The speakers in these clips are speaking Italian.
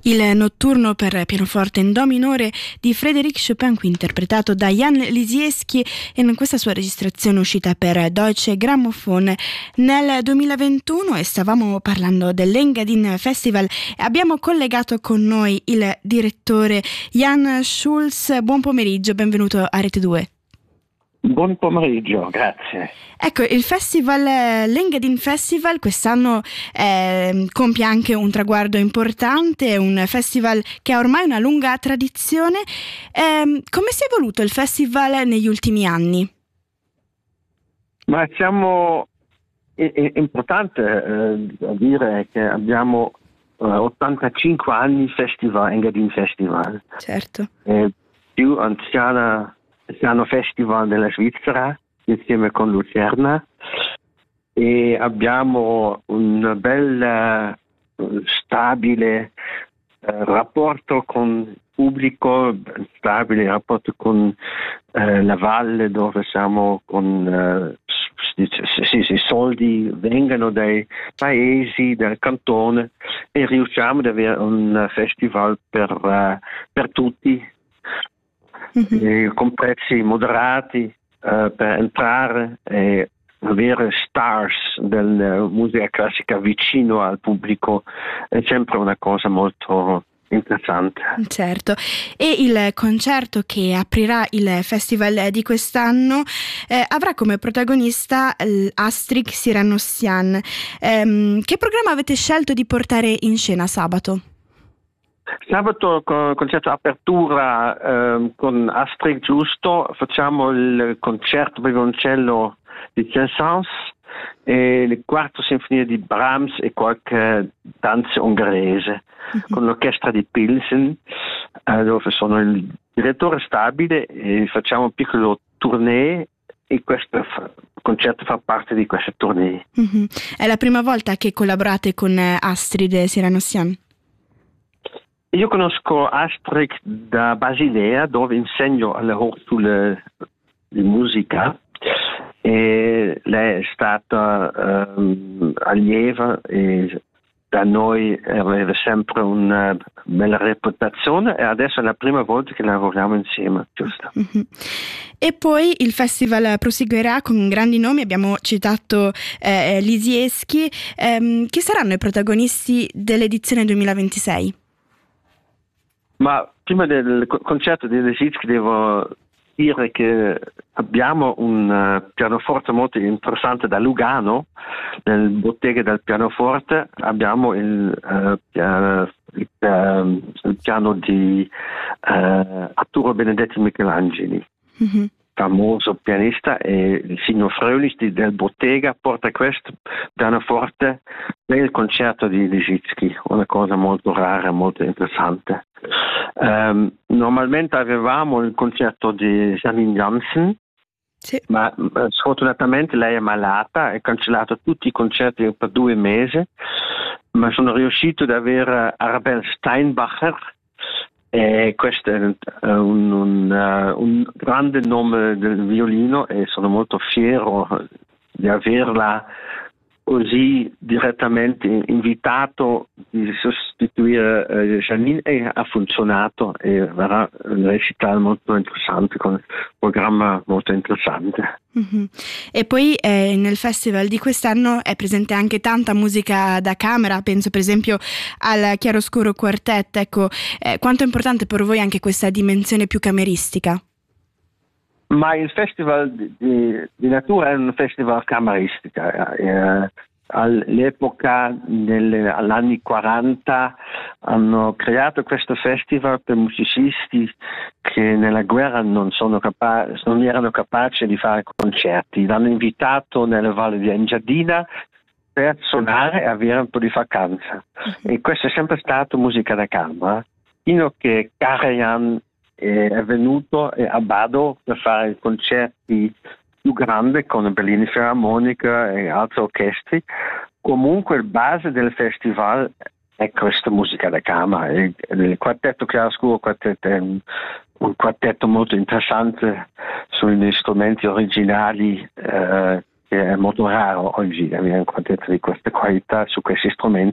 Il notturno per pianoforte in do minore di Frédéric Chopin, qui interpretato da Jan Lisiecki in questa sua registrazione uscita per Deutsche Grammophon nel 2021, e stavamo parlando dell'Engadin Festival e abbiamo collegato con noi il direttore Jan Schulz. Buon pomeriggio, benvenuto a Rete 2. Buon pomeriggio, grazie. Ecco, il festival, l'Engadin Festival, quest'anno compie anche un traguardo importante, un festival che ha ormai una lunga tradizione. Come si è evoluto il festival negli ultimi anni? Ma è importante dire che abbiamo 85 anni festival, Engadin Festival. Certo. Più anziano festival della Svizzera, insieme con Lucerna, e abbiamo un bel stabile rapporto con il pubblico, stabile rapporto con la valle, dove siamo con i soldi vengono dai paesi, dal cantone, e riusciamo ad avere un festival per tutti. Con prezzi moderati per entrare e avere stars della musica classica vicino al pubblico è sempre una cosa molto interessante. Certo, e il concerto che aprirà il festival di quest'anno avrà come protagonista Astric Siranossian. Che programma avete scelto di portare in scena sabato? Sabato, concerto apertura con Astric, giusto, facciamo il concerto per violoncello di Saint-Saëns e la quarta sinfonia di Brahms e qualche danza ungherese con l'orchestra di Pilsen, dove sono il direttore stabile, e facciamo un piccolo tournée, e questo concerto fa parte di questa tournée. È la prima volta che collaborate con Astrid Siranossian? Io conosco Astric da Basilea, dove insegno alle Hochschule di musica, e lei è stata allieva e da noi aveva sempre una bella reputazione, e adesso è la prima volta che lavoriamo insieme, giusto? E poi il festival proseguirà con grandi nomi, abbiamo citato Lisiecki. Chi saranno i protagonisti dell'edizione 2026? Ma prima del concerto di Lisiecki devo dire che abbiamo un pianoforte molto interessante da Lugano, nel bottega del pianoforte. Abbiamo il piano di Arturo Benedetti Michelangeli, famoso pianista, e il signor Fröhlich del bottega porta questo pianoforte nel concerto di Lisiecki, una cosa molto rara, molto interessante. Normalmente avevamo il concerto di Janine Jansen, sì, ma sfortunatamente lei è malata e ha cancellato tutti i concerti per 2 mesi, ma sono riuscito ad avere Arabelle Steinbacher, e questo è un grande nome del violino, e sono molto fiero di averla così direttamente invitato di sostituire Janine, e ha funzionato, e verrà un recital molto interessante con un programma molto interessante. E poi nel festival di quest'anno è presente anche tanta musica da camera, penso per esempio al Chiaroscuro Quartet. Ecco, quanto è importante per voi anche questa dimensione più cameristica? Ma il festival di natura è un festival cameristica. All'epoca, agli anni 40, hanno creato questo festival per musicisti che nella guerra non erano capaci di fare concerti. L'hanno invitato nella Valle di Engadina per suonare e avere un po' di vacanza. E questo è sempre stato musica da camera, fino che Karajan è venuto a Bado per fare concerti più grandi con la Berliner Philharmonica e altre orchestre. Comunque il base del festival è questa musica da camera. Il quartetto Chiaroscuro Quartet è un quartetto molto interessante sugli strumenti originali, che è molto raro oggi avere un quartetto di questa qualità su questi strumenti.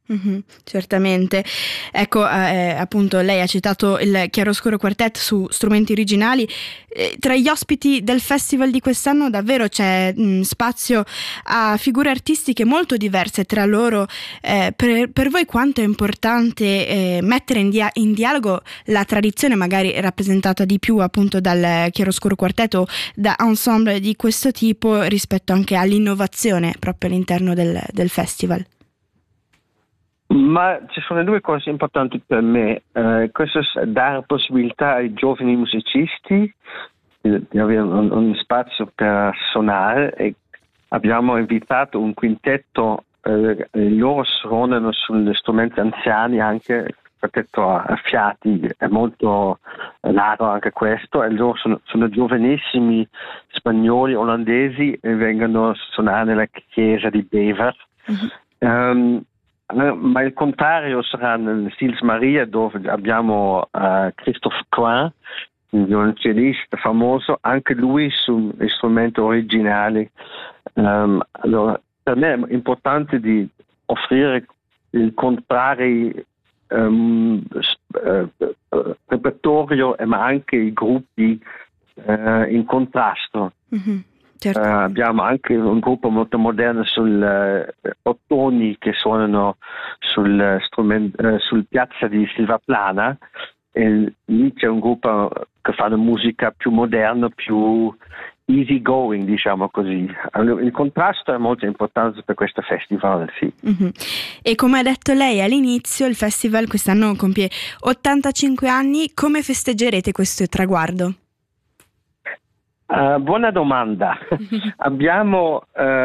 Certamente. Ecco, appunto lei ha citato il Chiaroscuro Quartet su strumenti originali. Tra gli ospiti del festival di quest'anno davvero c'è spazio a figure artistiche molto diverse tra loro. Per voi quanto è importante mettere in dialogo la tradizione magari rappresentata di più appunto dal Chiaroscuro Quartet o da ensemble di questo tipo rispetto anche all'innovazione proprio all'interno del festival? Ma ci sono due cose importanti per me. Questo è dare possibilità ai giovani musicisti di avere un spazio per suonare, e abbiamo invitato un quintetto, loro suonano sugli strumenti anziani, anche il quintetto a fiati, è molto raro anche questo, e loro sono giovanissimi spagnoli, olandesi, e vengono a suonare nella chiesa di Bever. Ma il contrario sarà nel Sils Maria, dove abbiamo Christophe Coin, un violoncellista famoso, anche lui su strumenti originali. Allora, per me è importante di offrire il contrario repertorio, ma anche i gruppi in contrasto. Certo. Abbiamo anche un gruppo molto moderno sul ottoni che suonano sul piazza di Silvaplana, e lì c'è un gruppo che fa una musica più moderna, più easy going, diciamo così. Allora, il contrasto è molto importante per questo festival, sì. E come ha detto lei all'inizio, il festival quest'anno compie 85 anni. Come festeggerete questo traguardo? Buona domanda. Abbiamo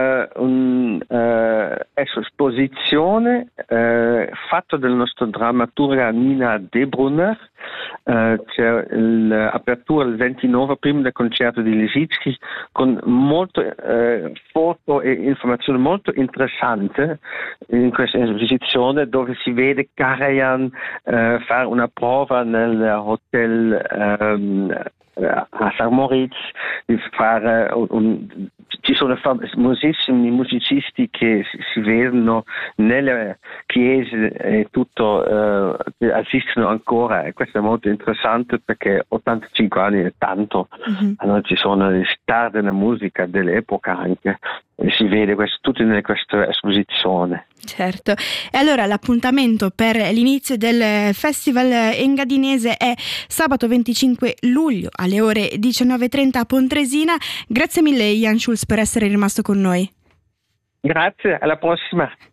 un'esposizione fatta dal nostro drammaturga Nina De Brunner. C'è l'apertura il 29 prima del concerto di Lisicki, con molte foto e informazioni molto interessanti in questa esposizione, dove si vede Karajan fare una prova nel hotel a St. Moritz, di fare ci sono famosissimi musicisti che si vedono nelle chiese e tutto, che assistono ancora, e questo è molto interessante perché 85 anni è tanto. Allora ci sono le star della musica dell'epoca anche, e si vede tutto in questa esposizione. Certo. E allora l'appuntamento per l'inizio del Festival Engadinese è sabato 25 luglio alle ore 19:30 a Pontresina. Grazie mille Jan Schulz per essere rimasto con noi. Grazie, alla prossima.